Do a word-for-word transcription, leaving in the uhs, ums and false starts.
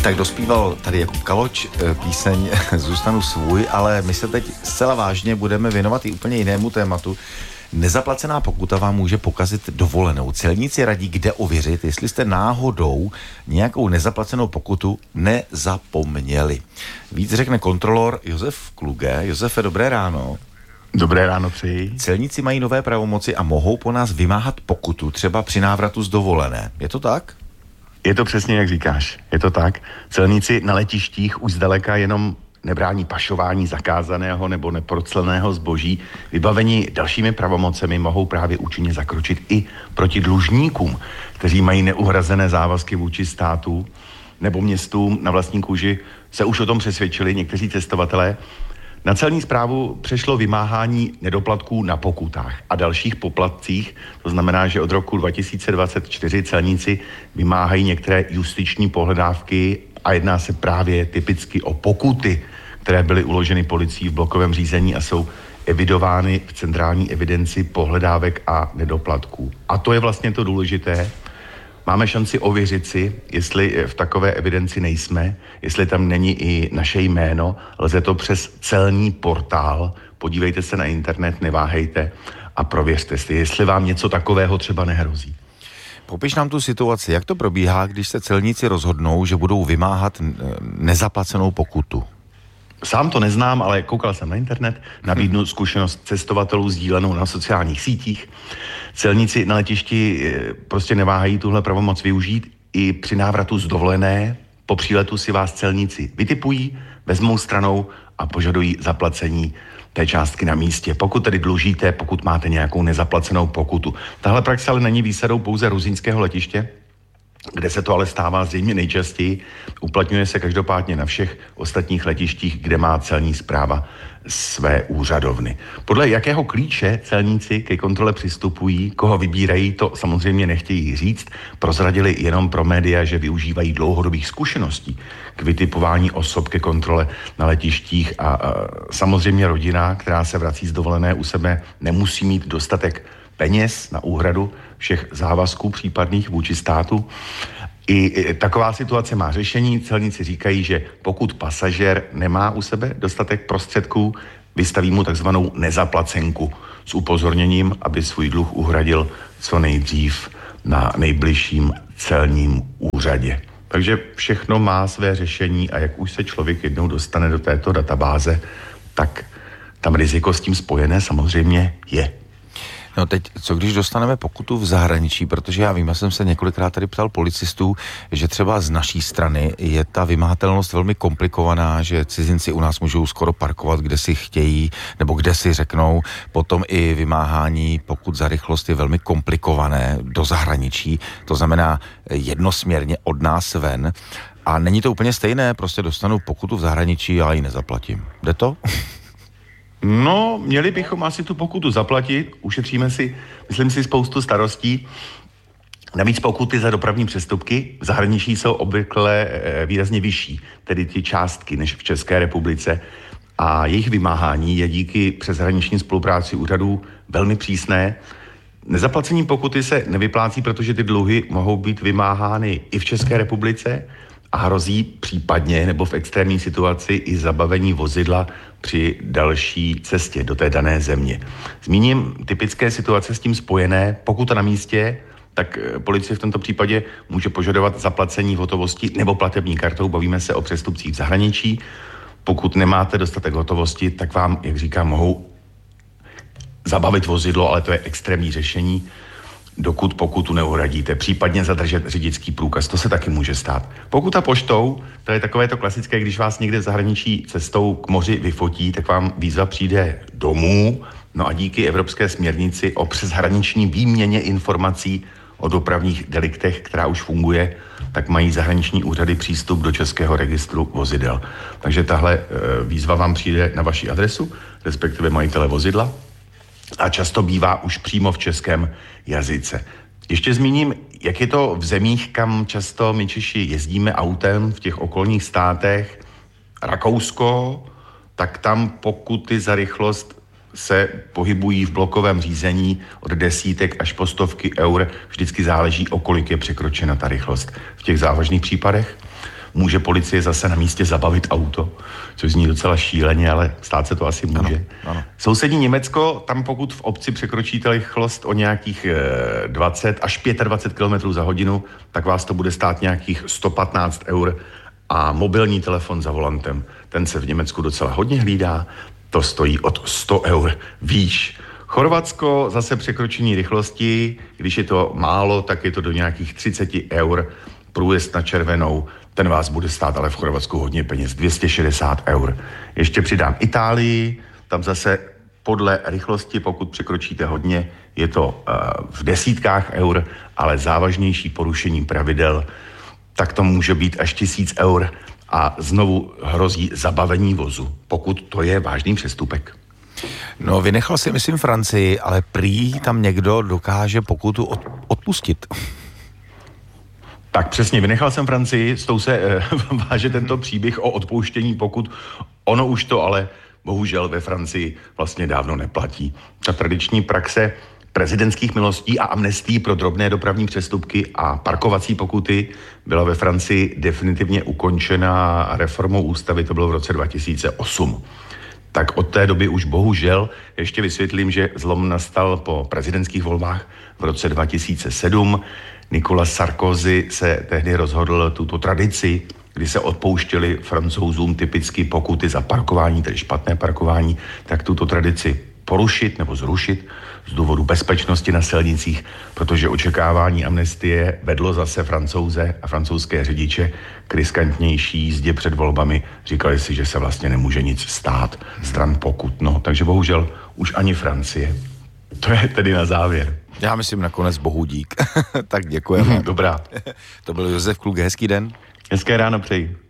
Tak dospíval tady Jakub Kaloč, píseň Zůstanu svůj, ale my se teď zcela vážně budeme věnovat i úplně jinému tématu. Nezaplacená pokuta vám může pokazit dovolenou. Celníci radí, kde ověřit, jestli jste náhodou nějakou nezaplacenou pokutu nezapomněli. Víc řekne kontrolor Josef Kluge. Josefe, dobré ráno. Dobré ráno přeji. Celníci mají nové pravomoci a mohou po nás vymáhat pokutu, třeba při návratu z dovolené. Je to tak? Je to přesně, jak říkáš. Je to tak. Celníci na letištích už zdaleka jenom nebrání pašování zakázaného nebo neprocleného zboží. Vybavení dalšími pravomocemi mohou právě účinně zakročit i proti dlužníkům, kteří mají neuhrazené závazky vůči státu nebo městům. Na vlastní kůži se už o tom přesvědčili někteří cestovatelé. Na celní správu přešlo vymáhání nedoplatků na pokutách a dalších poplatcích. To znamená, že od roku dva tisíce dvacet čtyři celníci vymáhají některé justiční pohledávky a jedná se právě typicky o pokuty, které byly uloženy policií v blokovém řízení a jsou evidovány v centrální evidenci pohledávek a nedoplatků. A to je vlastně to důležité. Máme šanci ověřit si, jestli v takové evidenci nejsme, jestli tam není i naše jméno. Lze to přes celní portál. Podívejte se na internet, neváhejte a prověřte si, jestli vám něco takového třeba nehrozí. Popiš nám tu situaci, jak to probíhá, když se celníci rozhodnou, že budou vymáhat nezaplacenou pokutu. Sám to neznám, ale koukal jsem na internet, nabídnu zkušenost cestovatelů sdílenou na sociálních sítích. Celníci na letišti prostě neváhají tuhle pravomoc využít i při návratu z dovolené. Po příletu si vás celníci vytipují, vezmou stranou a požadují zaplacení té částky na místě. Pokud tedy dlužíte, pokud máte nějakou nezaplacenou pokutu. Tahle praxe ale není výsadou pouze ruzyňského letiště, kde se to ale stává zřejmě nejčastěji. Uplatňuje se každopádně na všech ostatních letištích, kde má celní správa své úřadovny. Podle jakého klíče celníci ke kontrole přistupují, koho vybírají, to samozřejmě nechtějí říct. Prozradili jenom pro média, že využívají dlouhodobých zkušeností k vytipování osob ke kontrole na letištích a, a samozřejmě rodina, která se vrací z dovolené u sebe, nemusí mít dostatek peněz na úhradu všech závazků případných vůči státu. I taková situace má řešení. Celníci říkají, že pokud pasažér nemá u sebe dostatek prostředků, vystaví mu takzvanou nezaplacenku s upozorněním, aby svůj dluh uhradil co nejdřív na nejbližším celním úřadě. Takže všechno má své řešení a jak už se člověk jednou dostane do této databáze, tak tam riziko s tím spojené samozřejmě je. No teď, co když dostaneme pokutu v zahraničí, protože já vím, já jsem se několikrát tady ptal policistů, že třeba z naší strany je ta vymahatelnost velmi komplikovaná, že cizinci u nás můžou skoro parkovat, kde si chtějí, nebo kde si řeknou, potom i vymáhání pokut za rychlost je velmi komplikované do zahraničí, to znamená jednosměrně od nás ven a není to úplně stejné, prostě dostanu pokutu v zahraničí a ji nezaplatím. Jde to? No, měli bychom asi tu pokutu zaplatit, ušetříme si, myslím si, spoustu starostí. Navíc pokuty za dopravní přestupky v zahraničí jsou obvykle výrazně vyšší, tedy ty částky, než v České republice. A jejich vymáhání je díky přeshraniční spolupráci úřadů velmi přísné. Nezaplacení pokuty se nevyplácí, protože ty dluhy mohou být vymáhány i v České republice a hrozí případně nebo v extrémní situaci i zabavení vozidla při další cestě do té dané země. Zmíním typické situace s tím spojené. Pokuta na místě, tak policie v tomto případě může požadovat zaplacení v hotovosti nebo platební kartou. Bavíme se o přestupcích v zahraničí. Pokud nemáte dostatek hotovosti, tak vám, jak říkám, mohou zabavit vozidlo, ale to je extrémní řešení, dokud pokutu neuhradíte, případně zadržet řidičský průkaz. To se taky může stát. Pokuta poštou, to je takové to klasické, když vás někde v zahraničí cestou k moři vyfotí, tak vám výzva přijde domů. No a díky evropské směrnici o přeshraniční výměně informací o dopravních deliktech, která už funguje, tak mají zahraniční úřady přístup do českého registru vozidel. Takže tahle e, výzva vám přijde na vaši adresu, respektive majitele vozidla, a často bývá už přímo v českém jazyce. Ještě zmíním, jak je to v zemích, kam často my Češi jezdíme autem, v těch okolních státech. Rakousko, tak tam pokuty za rychlost se pohybují v blokovém řízení od desítek až po stovky eur. Vždycky záleží, o kolik je překročena ta rychlost v těch závažných případech. může policie zase na místě zabavit auto, což zní docela šíleně, ale stát se to asi může. Ano, ano. Sousední Německo, tam pokud v obci překročíte rychlost o nějakých dvacet až dvacet pět kilometrů za hodinu, tak vás to bude stát nějakých sto patnáct eur a mobilní telefon za volantem, ten se v Německu docela hodně hlídá, to stojí od sto eur výš. Chorvatsko zase překročení rychlosti, když je to málo, tak je to do nějakých třicet eur. Průjezd na červenou, ten vás bude stát ale v Chorvatsku hodně peněz, dvě stě šedesát eur. Ještě přidám Itálii, tam zase podle rychlosti, pokud překročíte hodně, je to uh, v desítkách eur, ale závažnější porušení pravidel, tak to může být až tisíc eur a znovu hrozí zabavení vozu, pokud to je vážný přestupek. No, vynechal si, myslím, Francii, ale prý tam někdo dokáže pokutu od, odpustit. Tak přesně, vynechal jsem Francii, s tou se eh, váže tento příběh o odpouštění pokut. Ono už to ale bohužel ve Francii vlastně dávno neplatí. Ta tradiční praxe prezidentských milostí a amnestí pro drobné dopravní přestupky a parkovací pokuty byla ve Francii definitivně ukončena reformou ústavy, to bylo v roce dva tisíce osm. Tak od té doby už bohužel, ještě vysvětlím, že zlom nastal po prezidentských volbách v roce dva tisíce sedm. Nicolas Sarkozy se tehdy rozhodl tuto tradici, kdy se odpouštěli Francouzům typicky pokuty za parkování, tedy špatné parkování, tak tuto tradici porušit nebo zrušit z důvodu bezpečnosti na silnicích, protože očekávání amnestie vedlo zase Francouze a francouzské řidiče k riskantnější jízdě před volbami. Říkali si, že se vlastně nemůže nic stát stran pokut. No, takže bohužel už ani Francie. To je tedy na závěr. Já myslím nakonec bohu dík. Tak děkujeme. Dobrá. To byl Josef Kluk, hezký den. Hezké ráno přeji.